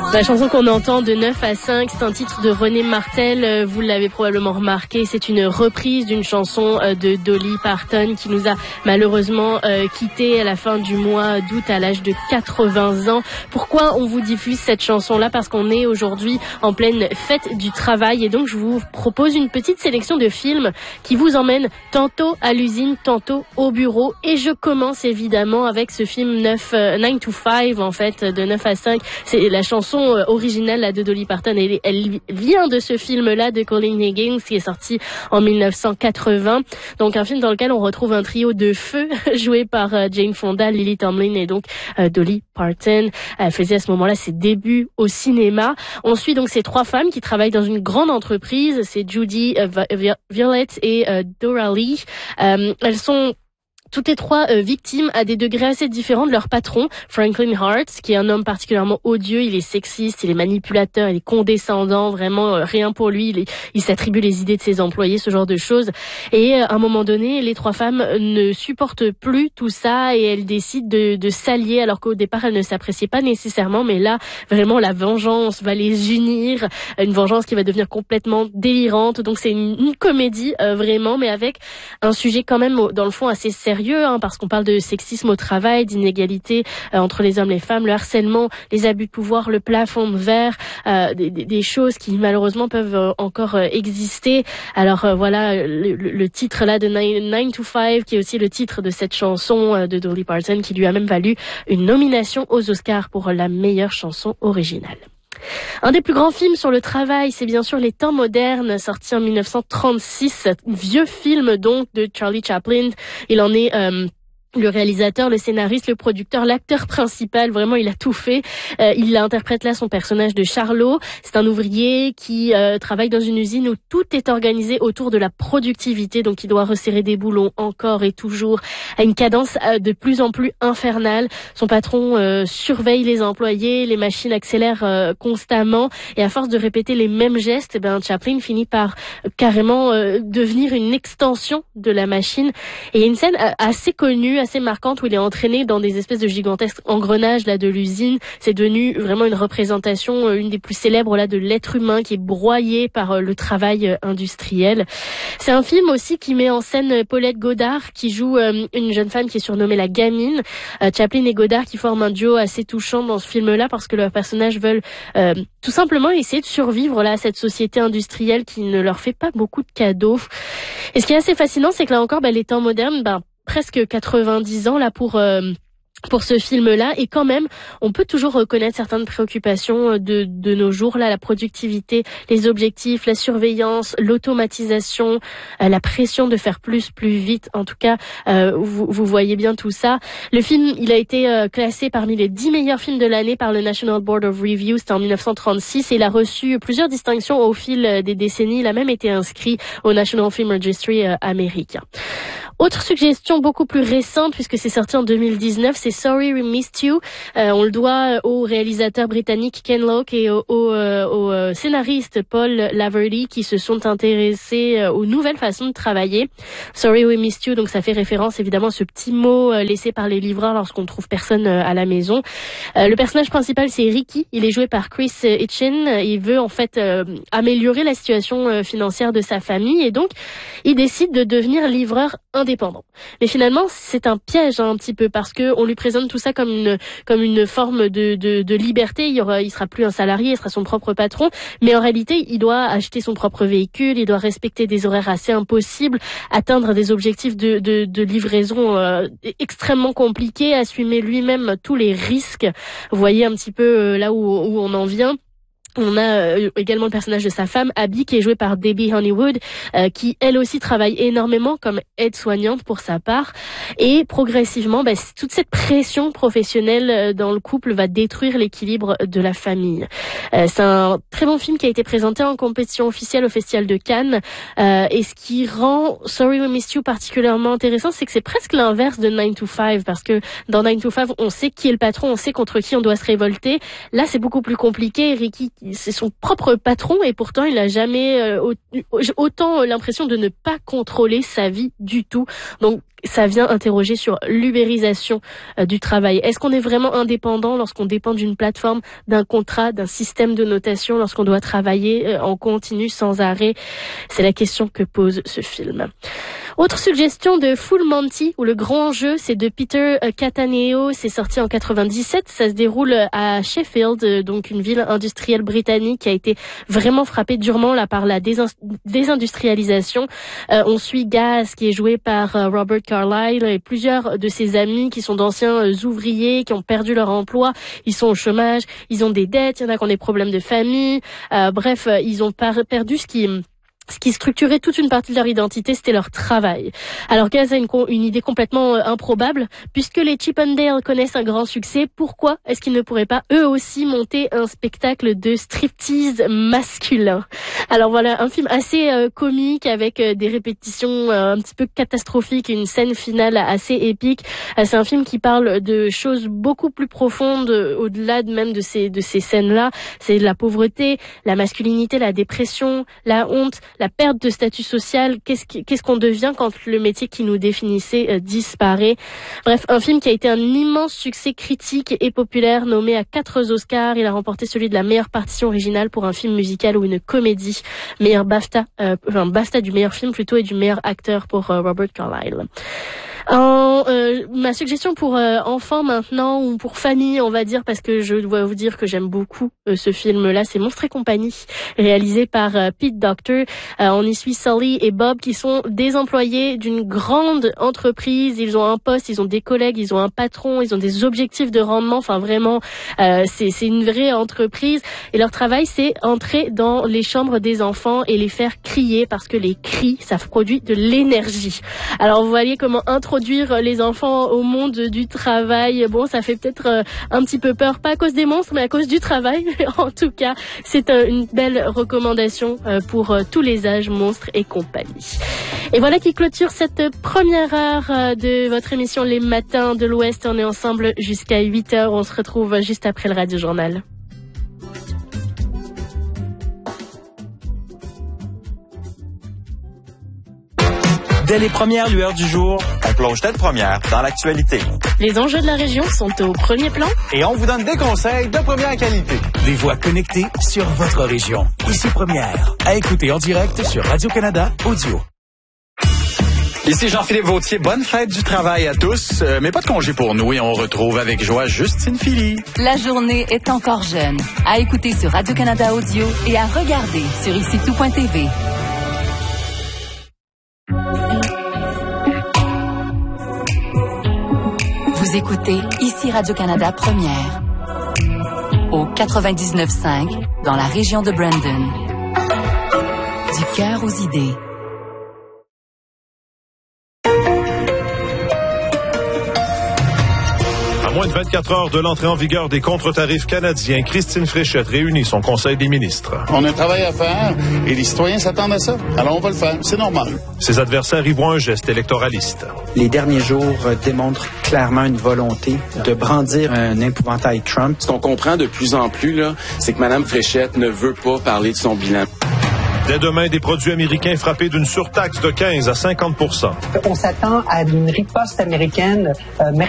La chanson qu'on entend de 9 à 5, c'est un titre de René Martel, vous l'avez probablement remarqué, c'est une reprise d'une chanson de Dolly Parton qui nous a malheureusement quittés à la fin du mois d'août à l'âge de 80 ans. Pourquoi on vous diffuse cette chanson-là? Parce qu'on est aujourd'hui en pleine fête du travail et donc je vous propose une petite sélection de films qui vous emmènent tantôt à l'usine, tantôt au bureau. Et je commence évidemment avec ce film 9 to 5 en fait, de 9 à 5. C'est la chanson originale là, de Dolly Parton. Elle vient de ce film-là de Colin Higgins qui est sorti en 1980. Donc un film dans lequel on retrouve un trio de feu joué par Jane Fonda, Lily Tomlin et donc Dolly Parton. Elle faisait à ce moment-là ses débuts au cinéma. On suit donc ces trois femmes qui travaillent dans une grande entreprise. C'est Judy, Violette et Dora Lee. Elles sont toutes les trois victimes à des degrés assez différents de leur patron, Franklin Hart, qui est un homme particulièrement odieux, il est sexiste, il est manipulateur, il est condescendant, vraiment rien pour lui, il s'attribue les idées de ses employés, ce genre de choses. Et à un moment donné, les trois femmes ne supportent plus tout ça et elles décident de s'allier, alors qu'au départ elles ne s'appréciaient pas nécessairement, mais là vraiment la vengeance va les unir, une vengeance qui va devenir complètement délirante. Donc c'est une comédie vraiment, mais avec un sujet quand même dans le fond assez sérieux. Parce qu'on parle de sexisme au travail, d'inégalité entre les hommes et les femmes, le harcèlement, les abus de pouvoir, le plafond de verre, des choses qui malheureusement peuvent encore exister. Alors voilà le titre là de 9 to 5 qui est aussi le titre de cette chanson de Dolly Parton qui lui a même valu une nomination aux Oscars pour la meilleure chanson originale. Un des plus grands films sur le travail, c'est bien sûr Les Temps modernes, sorti en 1936, vieux film donc de Charlie Chaplin. Il en est le réalisateur, le scénariste, le producteur, l'acteur principal, vraiment il a tout fait. Il interprète là son personnage de Charlot. C'est un ouvrier qui travaille dans une usine où tout est organisé autour de la productivité, donc il doit resserrer des boulons encore et toujours à une cadence de plus en plus infernale. Son patron surveille les employés, les machines accélèrent constamment et à force de répéter les mêmes gestes, Chaplin finit par carrément devenir une extension de la machine. Et il y a une scène assez connue, assez marquante où il est entraîné dans des espèces de gigantesques engrenages là de l'usine. C'est devenu vraiment une représentation, une des plus célèbres là de l'être humain qui est broyé par le travail industriel. C'est un film aussi qui met en scène Paulette Goddard qui joue une jeune femme qui est surnommée la gamine. Chaplin et Goddard qui forment un duo assez touchant dans ce film-là parce que leurs personnages veulent tout simplement essayer de survivre là à cette société industrielle qui ne leur fait pas beaucoup de cadeaux. Et ce qui est assez fascinant, c'est que là encore, les temps modernes, presque 90 ans là pour ce film-là, et quand même, on peut toujours reconnaître certaines préoccupations de nos jours, là, la productivité, les objectifs, la surveillance, l'automatisation, la pression de faire plus vite. En tout cas, vous voyez bien tout ça. Le film, il a été classé parmi les 10 meilleurs films de l'année par le National Board of Review, c'était en 1936, et il a reçu plusieurs distinctions au fil des décennies. Il a même été inscrit au National Film Registry américain. Autre suggestion beaucoup plus récente, puisque c'est sorti en 2019, c'est Sorry We Missed You. On le doit au réalisateur britannique Ken Loach et au scénariste Paul Laverty qui se sont intéressés aux nouvelles façons de travailler. Sorry We Missed You, donc ça fait référence évidemment à ce petit mot laissé par les livreurs lorsqu'on ne trouve personne à la maison. Le personnage principal, c'est Ricky. Il est joué par Chris Hitchin. Il veut en fait améliorer la situation financière de sa famille et donc il décide de devenir livreur indépendant. Mais finalement, c'est un piège un petit peu parce que on lui présente tout ça comme une forme de liberté. Il sera plus un salarié, il sera son propre patron. Mais en réalité, il doit acheter son propre véhicule, il doit respecter des horaires assez impossibles, atteindre des objectifs de livraison extrêmement compliqués, assumer lui-même tous les risques. Vous voyez un petit peu là où on en vient. On a également le personnage de sa femme, Abby, qui est jouée par Debbie Honeywood, qui elle aussi travaille énormément comme aide-soignante pour sa part. Et progressivement, toute cette pression professionnelle dans le couple va détruire l'équilibre de la famille. C'est un très bon film qui a été présenté en compétition officielle au Festival de Cannes. Et ce qui rend Sorry We Missed You particulièrement intéressant, c'est que c'est presque l'inverse de 9 to 5, parce que dans 9 to 5, on sait qui est le patron, on sait contre qui on doit se révolter. Là, c'est beaucoup plus compliqué. Ricky, c'est son propre patron et pourtant il n'a jamais autant l'impression de ne pas contrôler sa vie du tout. Donc ça vient interroger sur l'ubérisation du travail. Est-ce qu'on est vraiment indépendant lorsqu'on dépend d'une plateforme, d'un contrat, d'un système de notation, lorsqu'on doit travailler en continu sans arrêt? C'est la question que pose ce film. Autre suggestion de Full Monty, où le grand enjeu, c'est de Peter Cattaneo. C'est sorti en 97. Ça se déroule à Sheffield, donc une ville industrielle britannique qui a été vraiment frappée durement là par la désindustrialisation. On suit Gaz, qui est joué par Robert Carlyle, et plusieurs de ses amis qui sont d'anciens ouvriers, qui ont perdu leur emploi. Ils sont au chômage, ils ont des dettes, il y en a qui ont des problèmes de famille. Bref, ils ont perdu ce qui structurait toute une partie de leur identité, c'était leur travail. Alors Gaz a une idée complètement improbable. Puisque les Chip 'n Dale connaissent un grand succès, pourquoi est-ce qu'ils ne pourraient pas eux aussi monter un spectacle de striptease masculin? Alors voilà, un film assez comique avec des répétitions un petit peu catastrophiques et une scène finale assez épique. C'est un film qui parle de choses beaucoup plus profondes au-delà même de ces scènes-là. C'est la pauvreté, la masculinité, la dépression, la honte, la perte de statut social, qu'est-ce qu'on devient quand le métier qui nous définissait disparaît. Bref, un film qui a été un immense succès critique et populaire, nommé à 4 Oscars. Il a remporté celui de la meilleure partition originale pour un film musical ou une comédie. Meilleur BAFTA du meilleur film plutôt et du meilleur acteur pour Robert Carlyle. Ma suggestion pour enfants maintenant, ou pour famille, on va dire, parce que je dois vous dire que j'aime beaucoup ce film-là, c'est Monstres et compagnie, réalisé par Pete Docter. On y suit Sully et Bob, qui sont des employés d'une grande entreprise. Ils ont un poste, ils ont des collègues, ils ont un patron, ils ont des objectifs de rendement. Enfin vraiment, c'est une vraie entreprise. Et leur travail, c'est entrer dans les chambres des enfants et les faire crier, parce que les cris, ça produit de l'énergie. Alors vous voyez comment introduire les enfants au monde du travail. Bon, ça fait peut-être un petit peu peur, pas à cause des monstres, mais à cause du travail. En tout cas, c'est une belle recommandation pour tous les âges, Monstres et compagnie. Et voilà qui clôture cette première heure de votre émission Les Matins de l'Ouest. On est ensemble jusqu'à 8h. On se retrouve juste après le Radio Journal. Dès les premières lueurs du jour, on plonge tête première dans l'actualité. Les enjeux de la région sont au premier plan. Et on vous donne des conseils de première qualité. Des voix connectées sur votre région. Ici Première. À écouter en direct sur Radio-Canada Audio. Ici Jean-Philippe Vautier. Bonne fête du travail à tous. Mais pas de congé pour nous et on retrouve avec joie Justine Philly. La journée est encore jeune. À écouter sur Radio-Canada Audio et à regarder sur icitout.tv. Vous écoutez ici Radio-Canada Première au 99.5 dans la région de Brandon. Du cœur aux idées. À moins de 24 heures de l'entrée en vigueur des contre-tarifs canadiens, Christine Fréchette réunit son Conseil des ministres. On a un travail à faire et les citoyens s'attendent à ça. Alors on va le faire, c'est normal. Ses adversaires y voient un geste électoraliste. Les derniers jours démontrent clairement une volonté de brandir un épouvantail Trump. Ce qu'on comprend de plus en plus, là, c'est que Mme Fréchette ne veut pas parler de son bilan. Dès demain, des produits américains frappés d'une surtaxe de 15 à 50 %. On s'attend à une riposte américaine